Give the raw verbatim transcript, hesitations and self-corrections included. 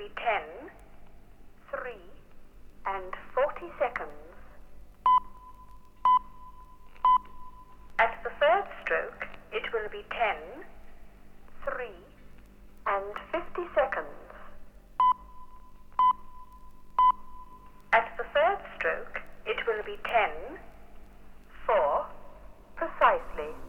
be ten, three, and forty seconds. At the third stroke, it will be ten, three, and fifty seconds. At the third stroke, it will be ten, four, precisely.